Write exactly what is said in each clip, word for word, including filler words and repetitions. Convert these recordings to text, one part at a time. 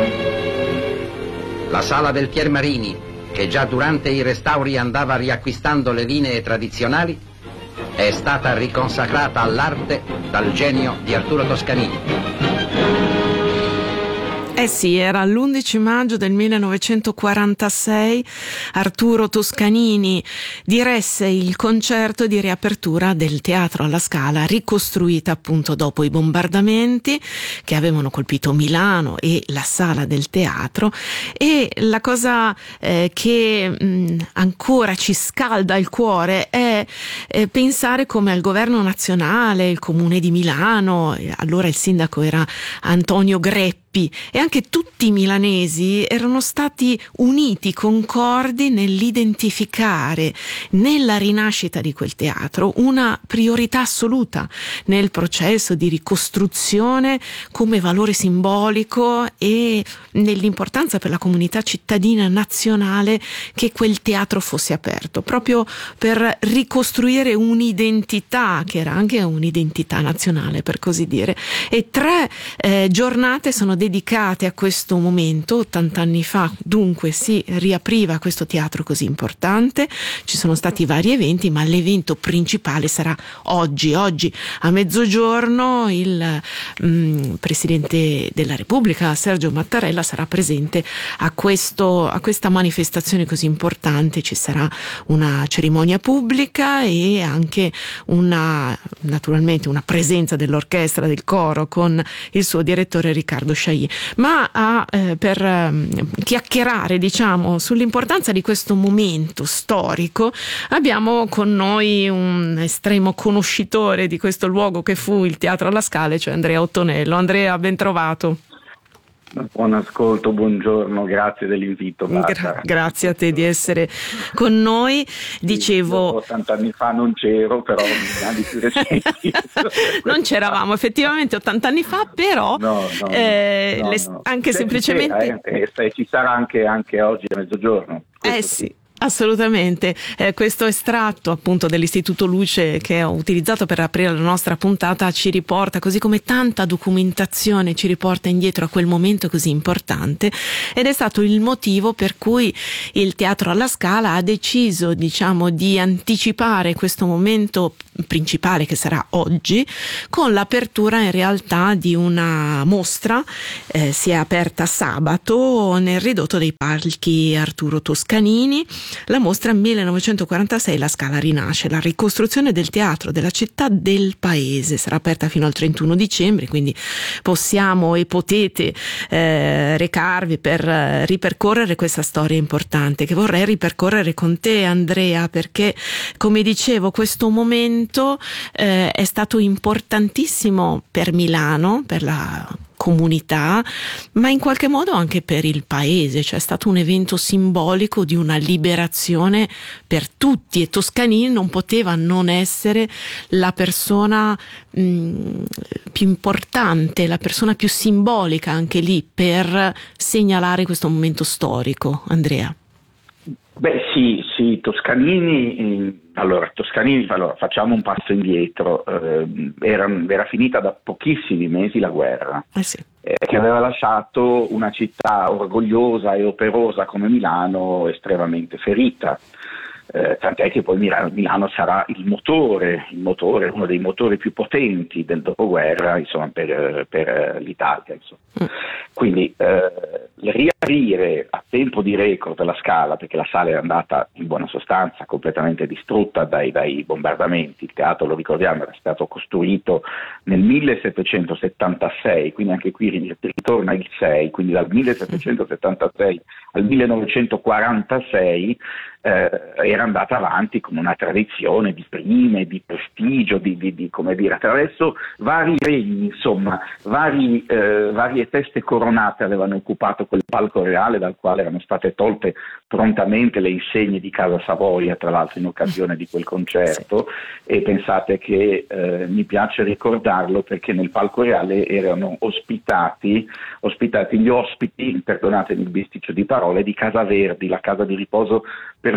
La sala del Piermarini, che già durante i restauri andava riacquistando le linee tradizionali, è stata riconsacrata all'arte dal genio di Arturo Toscanini. Eh sì, era l'undici maggio del millenovecentoquarantasei, Arturo Toscanini diresse il concerto di riapertura del Teatro alla Scala, ricostruita appunto dopo i bombardamenti che avevano colpito Milano e la sala del teatro. E la cosa eh, che mh, ancora ci scalda il cuore è eh, pensare come al governo nazionale, il comune di Milano, allora il sindaco era Antonio Greppi, e anche tutti i milanesi erano stati uniti, concordi nell'identificare nella rinascita di quel teatro una priorità assoluta nel processo di ricostruzione come valore simbolico e nell'importanza per la comunità cittadina nazionale che quel teatro fosse aperto, proprio per ricostruire un'identità che era anche un'identità nazionale, per così dire. E tre eh, giornate sono dedicate a questo momento. Ottanta anni fa dunque si riapriva questo teatro così importante, ci sono stati vari eventi, ma l'evento principale sarà oggi oggi a mezzogiorno. Il mh, Presidente della Repubblica Sergio Mattarella sarà presente a questo a questa manifestazione così importante. Ci sarà una cerimonia pubblica e anche una naturalmente una presenza dell'orchestra del coro con il suo direttore Riccardo Sciai. Ma a, eh, per eh, chiacchierare diciamo sull'importanza di questo momento storico abbiamo con noi un estremo conoscitore di questo luogo che fu il Teatro alla Scala, cioè Andrea Ottonello. Andrea, ben trovato. Buon ascolto, buongiorno, grazie dell'invito. Gra- grazie a te di essere con noi. Dicevo, ottanta anni fa non c'ero, però negli anni più recenti non c'eravamo effettivamente ottanta anni fa, però no, no, eh, no, le, no. anche C'è, semplicemente c'è, eh, eh, ci sarà anche, anche oggi a mezzogiorno. Eh sì. Assolutamente, eh, questo estratto appunto dell'Istituto Luce che ho utilizzato per aprire la nostra puntata ci riporta, così come tanta documentazione, ci riporta indietro a quel momento così importante, ed è stato il motivo per cui il Teatro alla Scala ha deciso diciamo di anticipare questo momento principale che sarà oggi con l'apertura in realtà di una mostra. Eh, si è aperta sabato nel ridotto dei Parchi Arturo Toscanini. La mostra millenovecentoquarantasei, La Scala rinasce, la ricostruzione del teatro della città del paese. Sarà aperta fino al trentuno dicembre, quindi possiamo e potete eh, recarvi per eh, ripercorrere questa storia importante che vorrei ripercorrere con te, Andrea, perché come dicevo questo momento eh, è stato importantissimo per Milano, per la comunità, ma in qualche modo anche per il paese. Cioè è stato un evento simbolico di una liberazione per tutti, e Toscanini non poteva non essere la persona mh, più importante, la persona più simbolica anche lì per segnalare questo momento storico. Andrea. Beh sì, sì, Toscanini, eh, allora Toscanini, allora, facciamo un passo indietro, eh, era, era finita da pochissimi mesi la guerra, eh sì. eh, che aveva lasciato una città orgogliosa e operosa come Milano estremamente ferita. Eh, tant'è che poi Milano, Milano sarà il motore, il motore, uno dei motori più potenti del dopoguerra, insomma, per, per l'Italia. Insomma. Mm. Quindi eh, riaprire a tempo di record la Scala, perché la sala è andata in buona sostanza completamente distrutta dai, dai bombardamenti. Il teatro, lo ricordiamo, era stato costruito nel millesettecentosettantasei, quindi anche qui ritorna il sei, quindi dal millesettecentosettantasei al millenovecentoquarantasei eh, era andata avanti con una tradizione di prime, di prestigio, di, di, di come dire, attraverso vari regni, insomma, vari, eh, varie teste coronate avevano occupato quel palco reale dal quale erano state tolte prontamente le insegne di Casa Savoia, tra l'altro in occasione di quel concerto, e pensate che eh, mi piace ricordarlo perché nel palco reale erano ospitati, ospitati gli ospiti, perdonatemi il bisticcio di parole, di Casa Verdi, la casa di riposo per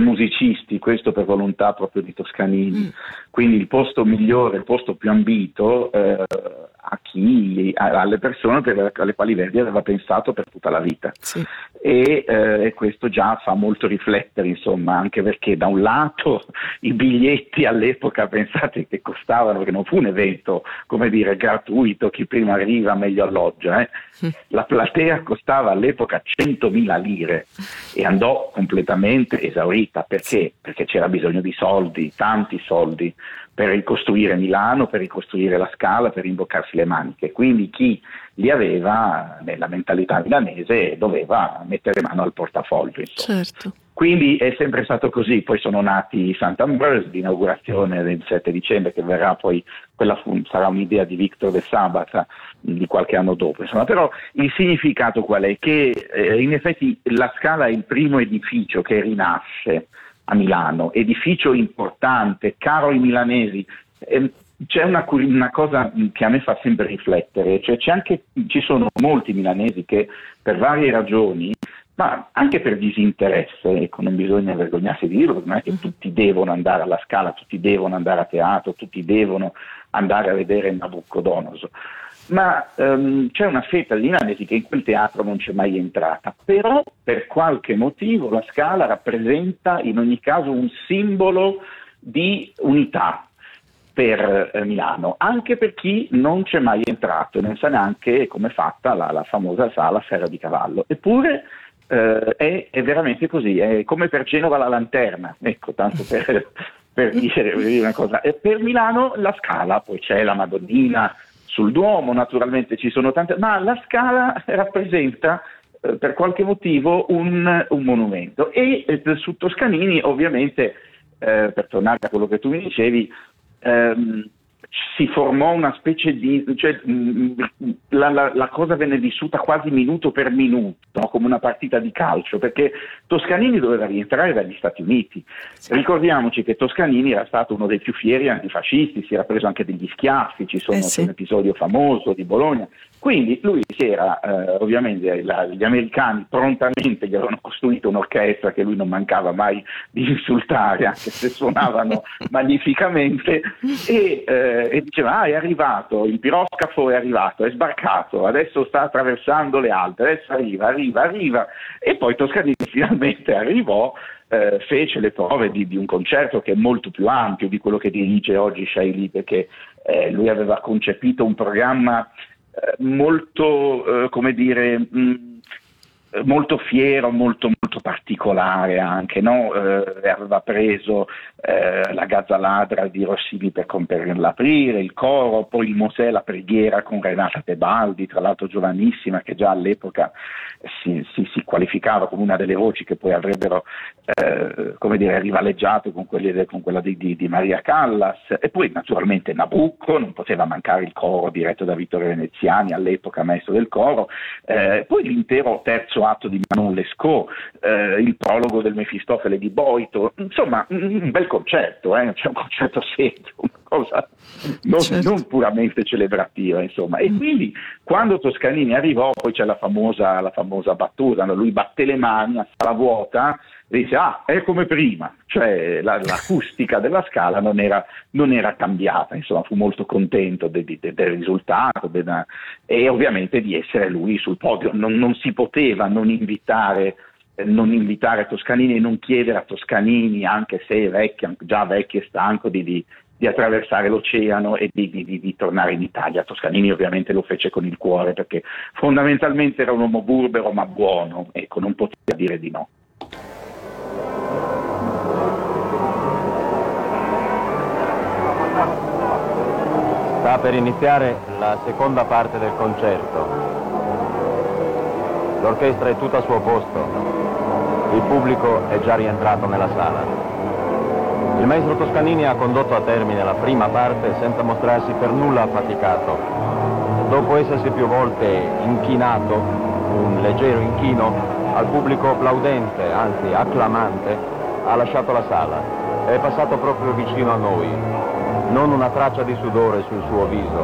musicisti, questo per volontà proprio di Toscanini, mm. quindi il posto migliore, il posto più ambito eh, a chi, a, alle persone per, alle quali Verdi aveva pensato per tutta la vita. Sì. E, eh, e questo già fa molto riflettere, insomma, anche perché da un lato i biglietti all'epoca, pensate che costavano, che non fu un evento, come dire, gratuito, chi prima arriva meglio alloggia, eh? mm. la platea costava all'epoca centomila lire e andò completamente esaurita. Perché? Perché c'era bisogno di soldi, tanti soldi, per ricostruire Milano, per ricostruire la Scala, per rimboccarsi le maniche. Quindi chi li aveva, nella mentalità milanese, doveva mettere mano al portafoglio. Certo. Quindi è sempre stato così. Poi sono nati i Sant'Ambrose, l'inaugurazione del sette dicembre, che verrà poi, quella fu, sarà un'idea di Victor de Sabata di qualche anno dopo. Insomma, però il significato qual è? Che eh, in effetti la Scala è il primo edificio che rinasce a Milano, edificio importante, caro ai milanesi. Eh, c'è una, una cosa che a me fa sempre riflettere, cioè c'è anche, ci sono molti milanesi che per varie ragioni, ma anche per disinteresse, ecco, non bisogna vergognarsi di dirlo, non è che tutti devono andare alla Scala, tutti devono andare a teatro, tutti devono andare a vedere Nabucodonosor, ma um, c'è una fetta di milanesi che in quel teatro non c'è mai entrata, però per qualche motivo la Scala rappresenta in ogni caso un simbolo di unità per eh, Milano, anche per chi non c'è mai entrato e non sa neanche come è fatta la, la famosa sala Ferro di Cavallo. Eppure eh, è, è veramente così, è come per Genova la lanterna, ecco, tanto per, per, dire, per dire una cosa. E per Milano la Scala, poi c'è la Madonnina sul Duomo, naturalmente ci sono tante, ma la Scala rappresenta eh, per qualche motivo un, un monumento. E eh, su Toscanini, ovviamente, eh, per tornare a quello che tu mi dicevi, ehm, si formò una specie di, cioè, mh, la, la, la cosa venne vissuta quasi minuto per minuto, no? Come una partita di calcio, perché Toscanini doveva rientrare dagli Stati Uniti. Sì. Ricordiamoci che Toscanini era stato uno dei più fieri antifascisti, si era preso anche degli schiaffi, ci sono eh sì. un episodio famoso di Bologna. Quindi lui si era, eh, ovviamente la, gli americani prontamente gli avevano costruito un'orchestra che lui non mancava mai di insultare, anche se suonavano magnificamente, e, eh, e diceva, ah, è arrivato, il piroscafo è arrivato, è sbarcato, adesso sta attraversando le Alpi, adesso arriva, arriva, arriva, e poi Toscanini finalmente arrivò, eh, fece le prove di, di un concerto che è molto più ampio di quello che dirige oggi Shaili, perché eh, lui aveva concepito un programma molto, eh, come dire, mh, molto fiero, molto molto particolare anche, no? Eh, aveva preso eh, la Gazza Ladra di Rossini per, per l'aprire, il coro, poi il Mosè, la preghiera con Renata Tebaldi, tra l'altro giovanissima, che già all'epoca si, si, si qualificava come una delle voci che poi avrebbero eh, come dire, rivaleggiato con, quelli, con quella di, di, di Maria Callas, e poi naturalmente Nabucco, non poteva mancare il coro diretto da Vittorio Veneziani, all'epoca maestro del coro, eh, poi l'intero terzo atto di Manon Lescaut, eh, il prologo del Mefistofele di Boito, insomma un bel concerto, eh? C'è un concerto serio, una cosa non, certo. non puramente celebrativa, insomma. E quindi quando Toscanini arrivò, poi c'è la famosa, la famosa battuta, no? Lui batté le mani a sala vuota e dice, ah, è come prima, cioè la, l'acustica della Scala non era, non era cambiata, insomma fu molto contento de, de, de, del risultato de, de, e ovviamente di essere lui sul podio. Non, non si poteva non invitare, eh, non invitare Toscanini e non chiedere a Toscanini, anche se è vecchio, già vecchio e stanco, di, di, di attraversare l'oceano e di, di, di, di tornare in Italia. Toscanini ovviamente lo fece con il cuore, perché fondamentalmente era un uomo burbero ma buono, ecco, non poteva dire di no. Sta per iniziare la seconda parte del concerto. L'orchestra è tutta al suo posto. Il pubblico è già rientrato nella sala. Il maestro Toscanini ha condotto a termine la prima parte senza mostrarsi per nulla affaticato. Dopo essersi più volte inchinato, un leggero inchino, al pubblico plaudente, anzi acclamante, ha lasciato la sala. È passato proprio vicino a noi. Non una traccia di sudore sul suo viso.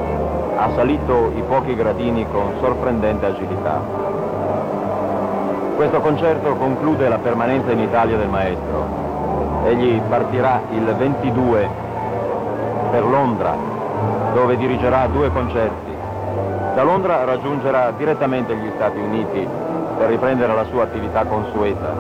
Ha salito i pochi gradini con sorprendente agilità. Questo concerto conclude la permanenza in Italia del maestro. Egli partirà il ventidue per Londra, dove dirigerà due concerti. Da Londra raggiungerà direttamente gli Stati Uniti per riprendere la sua attività consueta.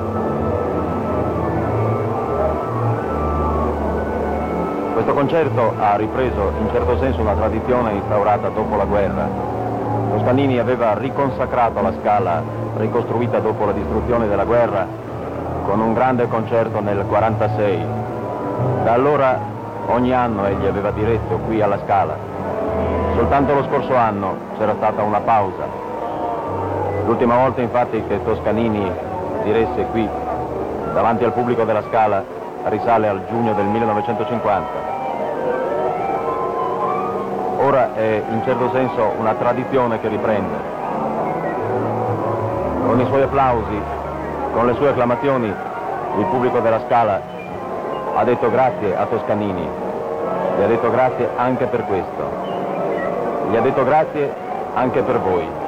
Questo concerto ha ripreso in certo senso una tradizione instaurata dopo la guerra. Toscanini aveva riconsacrato la Scala, ricostruita dopo la distruzione della guerra, con un grande concerto nel quarantasei. Da allora ogni anno egli aveva diretto qui alla Scala. Soltanto lo scorso anno c'era stata una pausa. L'ultima volta infatti che Toscanini diresse qui, davanti al pubblico della Scala, risale al giugno del millenovecentocinquanta. Ora è in certo senso una tradizione che riprende. Con i suoi applausi, con le sue acclamazioni, il pubblico della Scala ha detto grazie a Toscanini, gli ha detto grazie anche per questo, gli ha detto grazie anche per voi.